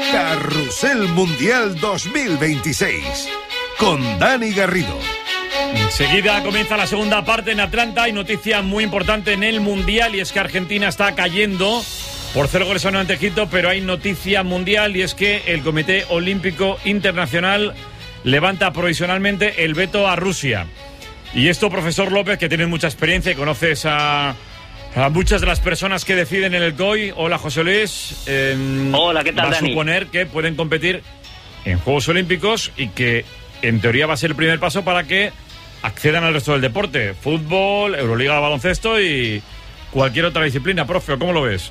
Carrusel Mundial 2026 con Dani Garrido. Enseguida comienza la segunda parte en Atlanta. Hay noticia muy importante en el Mundial y es que Argentina está cayendo por 0-1 ante Egipto, pero hay noticia mundial y es que el Comité Olímpico Internacional levanta provisionalmente el veto a Rusia. Y esto, profesor López, que tienes mucha experiencia y conoces a muchas de las personas que deciden en el COI. Hola, José Luis. Hola, ¿qué tal, Dani? Va a suponer que pueden competir en Juegos Olímpicos y que en teoría va a ser el primer paso para que accedan al resto del deporte. Fútbol, Euroliga, baloncesto y cualquier otra disciplina. Profe, ¿cómo lo ves?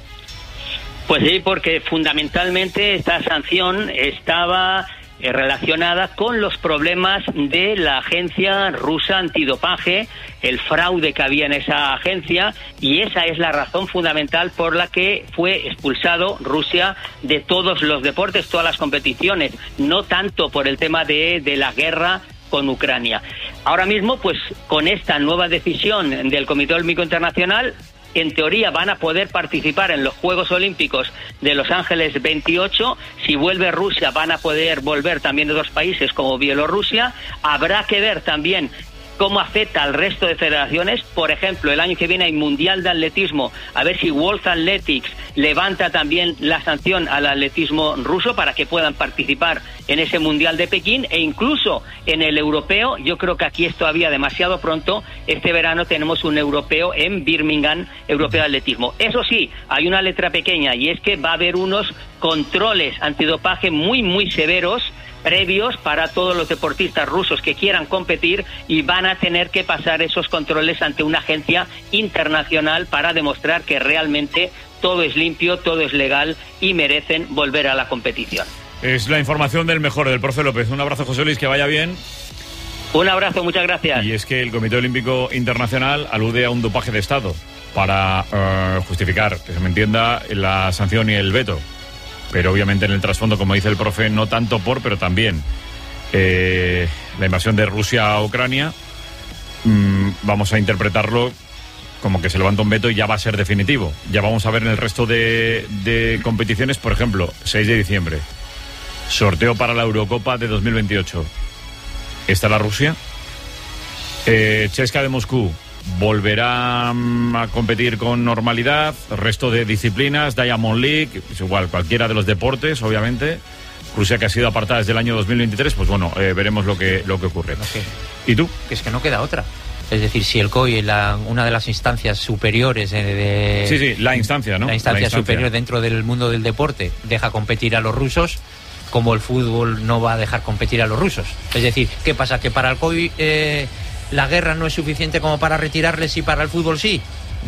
Pues sí, porque fundamentalmente esta sanción estaba relacionada con los problemas de la agencia rusa antidopaje, el fraude que había en esa agencia, y esa es la razón fundamental por la que fue expulsado Rusia de todos los deportes, todas las competiciones, no tanto por el tema de la guerra con Ucrania. Ahora mismo, pues con esta nueva decisión del Comité Olímpico Internacional, en teoría van a poder participar en los Juegos Olímpicos de Los Ángeles 28. Si vuelve Rusia, van a poder volver también de dos países como Bielorrusia. Habrá que ver también cómo afecta al resto de federaciones. Por ejemplo, el año que viene hay Mundial de Atletismo. A ver si World Athletics levanta también la sanción al atletismo ruso para que puedan participar en ese Mundial de Pekín, e incluso en el europeo. Yo creo que aquí es todavía demasiado pronto. Este verano tenemos un europeo en Birmingham, europeo de atletismo. Eso sí, hay una letra pequeña, y es que va a haber unos controles antidopaje muy, muy severos previos para todos los deportistas rusos que quieran competir, y van a tener que pasar esos controles ante una agencia internacional para demostrar que realmente todo es limpio, todo es legal y merecen volver a la competición. Es la información del mejor, del profe López. Un abrazo, José Luis, que vaya bien. Un abrazo, muchas gracias. Y es que el Comité Olímpico Internacional alude a un dopaje de Estado para justificar, que se me entienda, la sanción y el veto. Pero obviamente en el trasfondo, como dice el profe, no tanto pero también la invasión de Rusia a Ucrania, vamos a interpretarlo como que se levanta un veto y ya va a ser definitivo. Ya vamos a ver en el resto de competiciones, por ejemplo, 6 de diciembre, sorteo para la Eurocopa de 2028. ¿Estará Rusia? CSKA de Moscú volverá a competir con normalidad. Resto de disciplinas, Diamond League, es igual, cualquiera de los deportes, obviamente. Rusia, que ha sido apartada desde el año 2023, pues bueno, veremos lo que ocurre. Okay. ¿Y tú? Es que no queda otra. Es decir, si el COI, una de las instancias superiores Sí, la instancia, ¿no? La instancia superior dentro del mundo del deporte deja competir a los rusos, como el fútbol no va a dejar competir a los rusos. Es decir, ¿qué pasa? ¿Que para el COI la guerra no es suficiente como para retirarles y para el fútbol sí?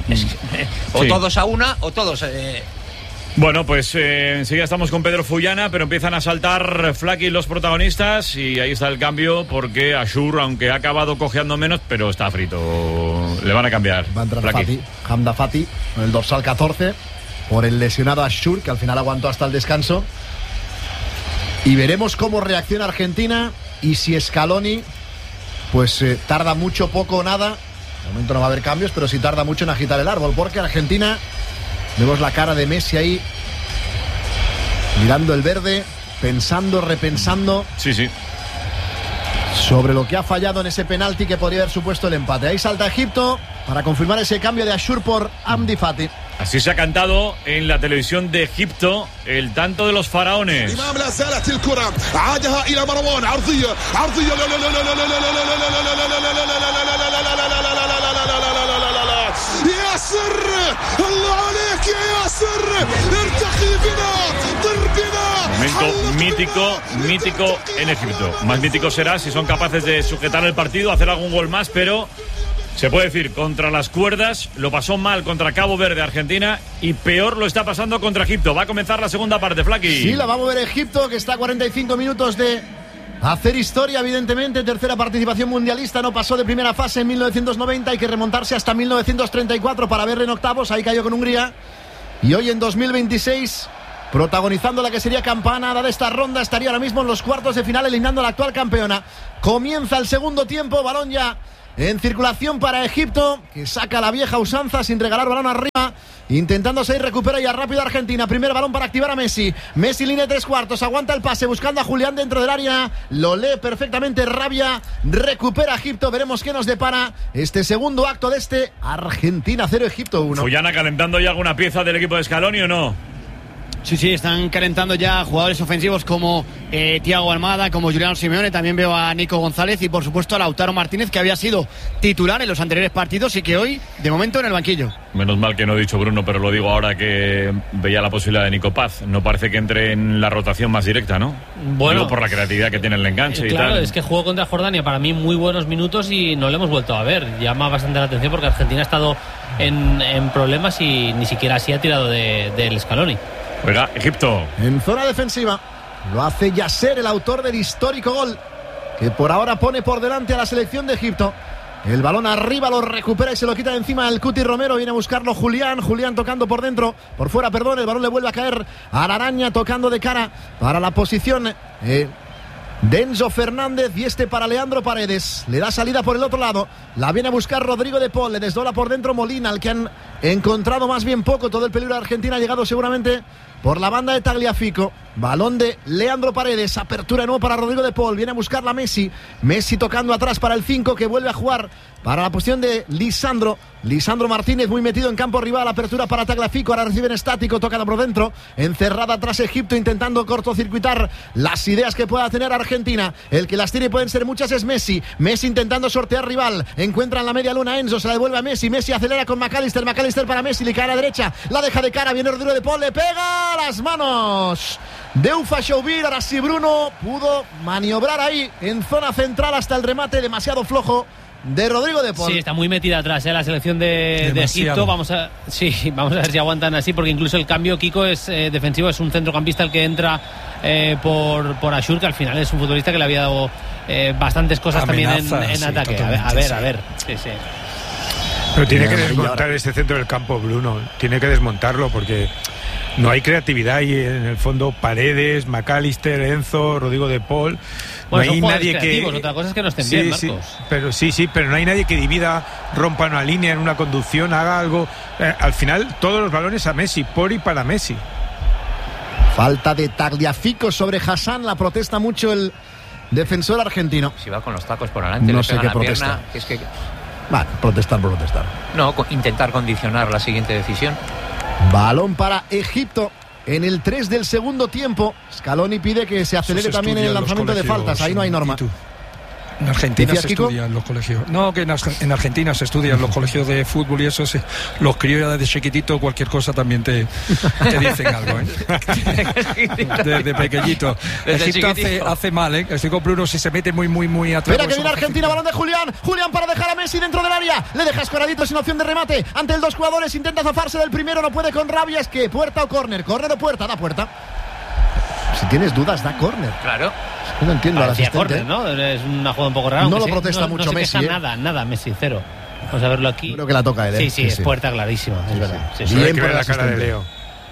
O sí. Todos a una o todos... Bueno, pues enseguida estamos con Pedro Fullana, pero empiezan a saltar Flaky los protagonistas, y ahí está el cambio, porque Ashur, aunque ha acabado cojeando menos, pero está frito. Le van a cambiar. Va a entrar Hamda Fati con el dorsal 14 por el lesionado Ashur, que al final aguantó hasta el descanso. Y veremos cómo reacciona Argentina y si Scaloni pues tarda mucho, poco o nada. De momento no va a haber cambios, pero sí tarda mucho en agitar el árbol, porque Argentina... Vemos la cara de Messi ahí, mirando el verde, pensando, repensando. Sí. Sobre lo que ha fallado en ese penalti que podría haber supuesto el empate. Ahí salta Egipto para confirmar ese cambio de Ashur por Hamdi Fati. Así se ha cantado en la televisión de Egipto el tanto de los faraones. Momento mítico en Egipto. Más mítico será si son capaces de sujetar el partido, hacer algún gol más, pero se puede decir, contra las cuerdas, lo pasó mal contra Cabo Verde, Argentina, y peor lo está pasando contra Egipto. Va a comenzar la segunda parte, Flaky. Sí, la va a mover Egipto, que está a 45 minutos de hacer historia, evidentemente. Tercera participación mundialista, no pasó de primera fase en 1990, hay que remontarse hasta 1934 para verle en octavos. Ahí cayó con Hungría, y hoy en 2026 protagonizando la que sería campanada de esta ronda. Estaría ahora mismo en los cuartos de final, eliminando a la actual campeona. Comienza el segundo tiempo, balón ya en circulación para Egipto, que saca la vieja usanza sin regalar balón arriba, intentando seguir, recupera ya rápido Argentina. Primer balón para activar a Messi. Messi, línea de 3/4, aguanta el pase, buscando a Julián dentro del área, lo lee perfectamente Rabia, recupera Egipto. Veremos qué nos depara este segundo acto de este Argentina 0, Egipto 1. ¿Fullana calentando ya alguna pieza del equipo de Scaloni o no? Sí, están calentando ya jugadores ofensivos como Thiago Almada, como Juliano Simeone. También veo a Nico González y por supuesto a Lautaro Martínez, que había sido titular en los anteriores partidos y que hoy, de momento, en el banquillo. Menos mal que no he dicho Bruno, pero lo digo ahora que veía la posibilidad de Nico Paz. No parece que entre en la rotación más directa, ¿no? Bueno, digo por la creatividad que tiene el enganche y tal. Claro, es que jugó contra Jordania, para mí muy buenos minutos y no lo hemos vuelto a ver. Llama bastante la atención porque Argentina ha estado en problemas y ni siquiera así ha tirado del Scaloni. Juega Egipto. En zona defensiva lo hace Yasser, el autor del histórico gol, que por ahora pone por delante a la selección de Egipto. El balón arriba, lo recupera y se lo quita de encima el Cuti Romero. Viene a buscarlo Julián tocando por fuera, el balón le vuelve a caer a Araña, tocando de cara para la posición de Enzo Fernández, y para Leandro Paredes. Le da salida por el otro lado, la viene a buscar Rodrigo de Paul, le desdobla por dentro Molina, al que han encontrado más bien poco. Todo el peligro de Argentina ha llegado seguramente por la banda de Tagliafico. Balón de Leandro Paredes, apertura de nuevo para Rodrigo de Paul, viene a buscarla Messi tocando atrás para el 5, que vuelve a jugar para la posición de Lisandro Martínez, muy metido en campo rival. Apertura para Tagliafico, ahora recibe en estático, tocada por dentro, encerrada atrás Egipto, intentando cortocircuitar las ideas que pueda tener Argentina. El que las tiene, pueden ser muchas, es Messi intentando sortear rival, encuentra en la media luna Enzo, se la devuelve a Messi acelera con McAllister para Messi, le cae a la derecha, la deja de cara, viene Rodrigo de Paul, le pega a las manos de Ufa Shoubir. Ahora sí Bruno pudo maniobrar ahí en zona central hasta el remate demasiado flojo de Rodrigo de Paul. Sí, está muy metida atrás la selección de Egipto. Vamos a ver si aguantan así, porque incluso el cambio, Kiko, es defensivo, es un centrocampista el que entra por Ashur, que al final es un futbolista que le había dado bastantes cosas amenazas, también en ataque. A ver. Sí. Pero tiene que desmontar este centro del campo, Bruno. Tiene que desmontarlo porque no hay creatividad y en el fondo Paredes, McAllister, Enzo, Rodrigo de Paul. Bueno, no hay nadie que. Otra cosa es que no estén bien, Marcos. Pero no hay nadie que divida, rompa una línea en una conducción, haga algo. Al final, todos los balones a Messi, por y para Messi. Falta de Tagliafico sobre Hassan, la protesta mucho el defensor argentino. Si va con los tacos por delante, no sé qué protesta. Vale, protestar. No, intentar condicionar la siguiente decisión. Balón para Egipto en el 3 del segundo tiempo. Scaloni pide que se acelere también en el lanzamiento de faltas. Ahí no hay norma. En Argentina se estudian los colegios. No, que en Argentina se estudian los colegios de fútbol y eso. Los críos ya desde chiquitito, cualquier cosa también te dicen algo, Desde pequeñito. Egipto hace mal, Estoy con Bruno si se mete muy atrás. Espera que viene Argentina, balón de Julián para dejar a Messi dentro del área. Le deja escoradito sin opción de remate. Ante el dos jugadores, intenta zafarse del primero, no puede con Rabia. Es que puerta o córner o puerta, da puerta. Si tienes dudas, da córner. Claro. No entiendo al asistente. Córner, ¿no? Es una jugada un poco rara. No lo protesta mucho Messi. Nada, Messi, cero. Vamos a verlo aquí. Creo que la toca él. Sí, es puerta clarísima, es verdad. Sí. Bien por la cara de Leo.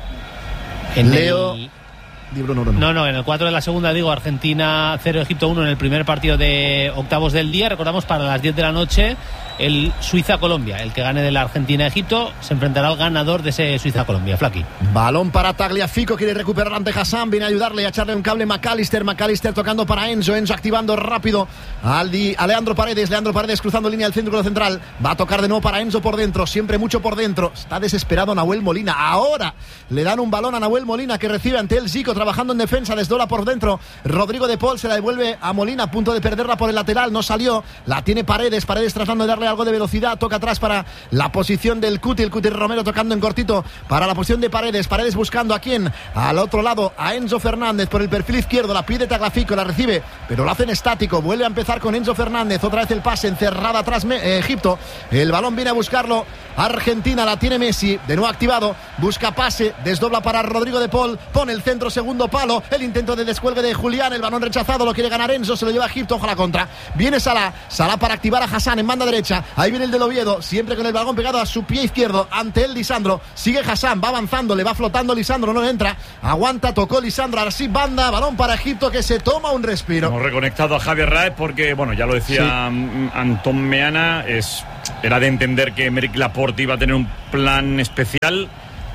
Leo. No, en el 4 de la segunda, Argentina 0, Egipto 1 en el primer partido de octavos del día. Recordamos, para las 10 de la noche el Suiza-Colombia. El que gane de la Argentina-Egipto se enfrentará al ganador de ese Suiza-Colombia. Flaqui. Balón para Tagliafico, quiere recuperar ante Hassan, viene a ayudarle y a echarle un cable McAllister tocando para Enzo activando rápido a Leandro Paredes cruzando línea del centro central, va a tocar de nuevo para Enzo por dentro, siempre mucho por dentro, está desesperado Nahuel Molina. Ahora le dan un balón a Nahuel Molina, que recibe ante el Zico, trabajando en defensa, desdobla por dentro Rodrigo de Paul, se la devuelve a Molina, a punto de perderla por el lateral, no salió, la tiene Paredes tratando de darle algo de velocidad, toca atrás para la posición del Cuti, el Cuti Romero tocando en cortito para la posición de Paredes buscando a quién, al otro lado a Enzo Fernández por el perfil izquierdo, la pide Tagliafico, la recibe, pero lo hacen estático, vuelve a empezar con Enzo Fernández, otra vez el pase, encerrada atrás Egipto, el balón viene a buscarlo Argentina, la tiene Messi, de nuevo activado, busca pase, desdobla para Rodrigo de Paul, pone el centro seguro segundo palo, el intento de descuelgue de Julián, el balón rechazado, lo quiere ganar Enzo, se lo lleva Egipto, ojo a la contra, viene Salah para activar a Hassan en banda derecha, ahí viene el del Oviedo, siempre con el balón pegado a su pie izquierdo, ante él Lisandro, sigue Hassan, va avanzando, le va flotando Lisandro, no entra, aguanta, tocó Lisandro, ahora sí banda, balón para Egipto que se toma un respiro. Hemos reconectado a Javier Raez porque, bueno, ya lo decía Antón Meana, era de entender que Aymeric Laporte iba a tener un plan especial.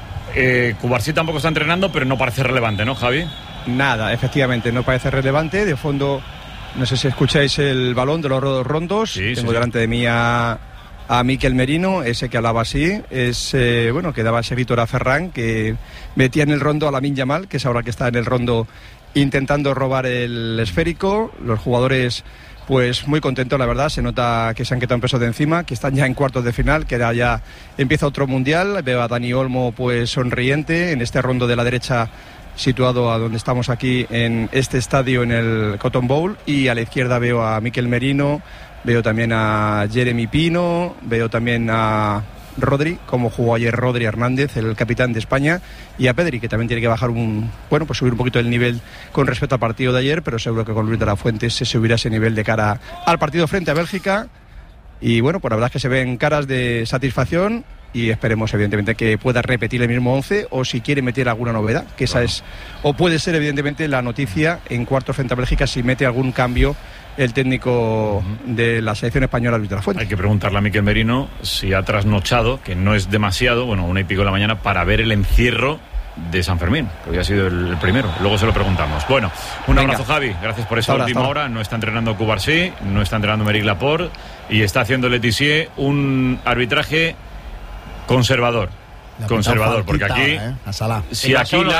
Cubarsí tampoco está entrenando, pero no parece relevante, ¿no, Javi? Nada, efectivamente, no parece relevante. De fondo, no sé si escucháis el balón de los rondos. Tengo delante de mí a Mikel Merino, ese que hablaba así. Es, que daba ese Víctor a Ferran, que metía en el rondo a Lamine Yamal, que es ahora que está en el rondo intentando robar el esférico. Los jugadores, pues muy contentos, la verdad. Se nota que se han quitado un peso de encima, que están ya en cuartos de final, que ya empieza otro mundial. Veo a Dani Olmo pues sonriente en este rondo de la derecha, situado a donde estamos aquí en este estadio, en el Cotton Bowl, y a la izquierda veo a Mikel Merino, veo también a Jeremy Pino, veo también a Rodri, como jugó ayer Rodri Hernández, el capitán de España, y a Pedri, que también tiene que bajar subir un poquito el nivel con respecto al partido de ayer, pero seguro que con Luis de la Fuente se subirá ese nivel de cara al partido frente a Bélgica. Y bueno, pues la verdad es que se ven caras de satisfacción, y esperemos evidentemente que pueda repetir el mismo 11, o si quiere meter alguna novedad, que esa es, o puede ser evidentemente la noticia en cuartos frente a Bélgica, si mete algún cambio el técnico de la selección española, Luis de la Fuente. Hay que preguntarle a Mikel Merino si ha trasnochado, que no es demasiado, 1:00 de la mañana, para ver el encierro de San Fermín, que había sido el primero. Luego se lo preguntamos. Bueno, un abrazo, Javi, gracias por esta última hora. No está entrenando Cubarsí, no está entrenando Aymeric Laporte, y está haciendo Letizier un arbitraje conservador, porque aquí si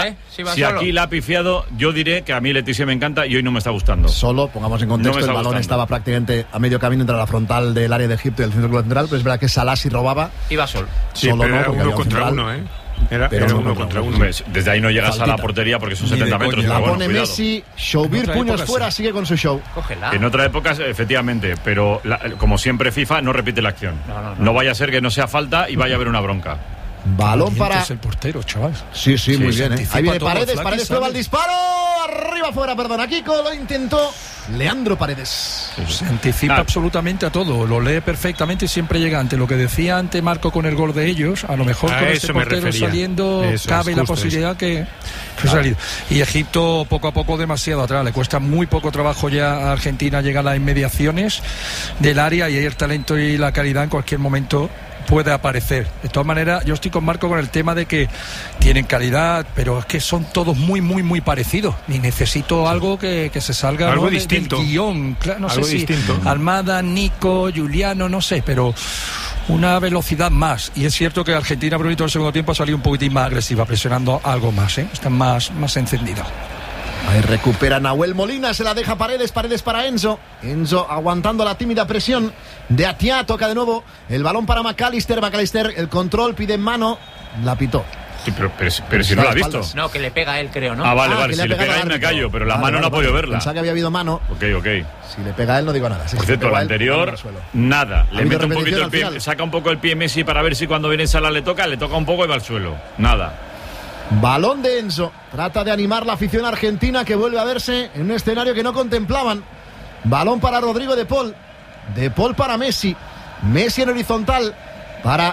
aquí la ha pifiado, yo diré que a mí Letizier me encanta y hoy no me está gustando. Solo pongamos en contexto, el balón estaba prácticamente a medio camino entre la frontal del área de Egipto y el centro central, pero es verdad que Salah si robaba iba solo. Solo no, era uno contra uno, Era uno contra uno. Desde ahí no llegas a la portería porque son 70 metros. La pone Messi, Shoubir, puños fuera, sigue con su show. Cógela. En otra época, efectivamente, pero como siempre FIFA no repite la acción. No vaya a ser que no sea falta y vaya a haber una bronca. Balón para... Es el portero, chaval. Sí, muy bien. Ahí viene Paredes prueba el disparo. Arriba, fuera, perdona. Kiko lo intentó. Leandro Paredes. Se anticipa absolutamente a todo. Lo lee perfectamente y siempre llega ante lo que decía ante Marco con el gol de ellos. A lo mejor con este portero saliendo cabe la posibilidad que salir. Y Egipto poco a poco demasiado atrás. Le cuesta muy poco trabajo ya a Argentina llegar a las inmediaciones del área, y ahí el talento y la calidad en cualquier momento puede aparecer. De todas maneras, yo estoy con Marco con el tema de que tienen calidad, pero es que son todos muy, muy, muy parecidos. Y necesito algo que se salga algo distinto del guión. Claro, no algo sé distinto. Si Almada, Nico, Juliano, no sé, pero una velocidad más. Y es cierto que Argentina, Brunito, en el segundo tiempo ha salido un poquitín más agresiva, presionando algo más, Están más encendidos. Ahí recupera Nahuel Molina, se la deja Paredes para Enzo aguantando la tímida presión de Atiá, toca de nuevo el balón para McAllister, el control, pide en mano, la pitó. Sí, pero si no la ha visto. No, que le pega a él, creo, ¿no? Vale, si le pega a él me callo, pero la mano no ha podido verla. Pensaba que había habido mano. Ok. Si le pega a él no digo nada. Por cierto, la anterior, nada. Le mete un poquito el pie, saca un poco el pie Messi para ver si cuando viene Salah le toca un poco y va al suelo. Nada. Balón de Enzo, trata de animar la afición argentina, que vuelve a verse en un escenario que no contemplaban. Balón para Rodrigo de Paul para Messi en horizontal para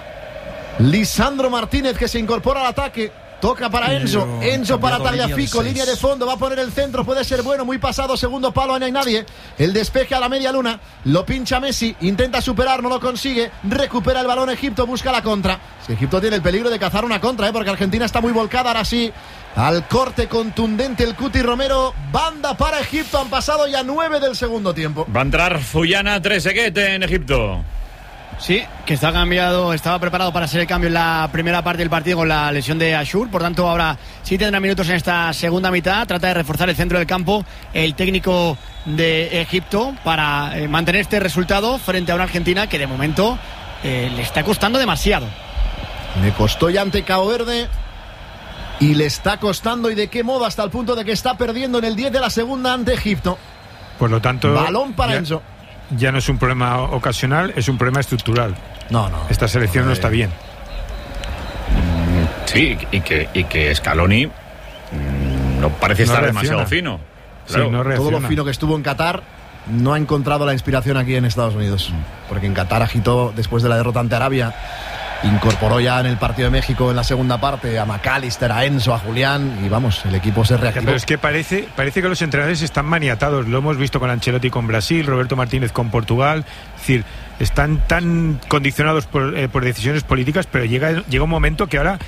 Lisandro Martínez, que se incorpora al ataque. Toca para Enzo para Tagliafico, línea de fondo, va a poner el centro, puede ser bueno, muy pasado, segundo palo, no hay nadie. El despeje a la media luna, lo pincha Messi, intenta superar, no lo consigue, recupera el balón Egipto, busca la contra. Si Egipto tiene el peligro de cazar una contra, porque Argentina está muy volcada, ahora sí, al corte contundente el Cuti Romero, banda para Egipto, han pasado ya 9 del segundo tiempo. Va a entrar Fuyana Trezeguet en Egipto. Sí, que estaba preparado para hacer el cambio en la primera parte del partido con la lesión de Ashur, por tanto ahora sí tendrá minutos en esta segunda mitad. Trata de reforzar el centro del campo el técnico de Egipto para mantener este resultado frente a una Argentina que de momento le está costando demasiado. Le costó ya ante Cabo Verde y le está costando, y de qué modo, hasta el punto de que está perdiendo en el 10 de la segunda ante Egipto. Por lo tanto, balón para Enzo. Ya no es un problema ocasional, es un problema estructural. No. Esta selección no está bien. Sí, y que Scaloni no parece estar demasiado fino. Claro, sí, no todo lo fino que estuvo en Qatar no ha encontrado la inspiración aquí en Estados Unidos, porque en Qatar agitó después de la derrota ante Arabia. Incorporó ya en el partido de México en la segunda parte a McAllister, a Enzo, a Julián, y vamos, el equipo se reactivó. Pero es que parece que los entrenadores están maniatados. Lo hemos visto con Ancelotti con Brasil, Roberto Martínez con Portugal. Es decir, están tan condicionados por decisiones políticas, pero llega un momento que ahora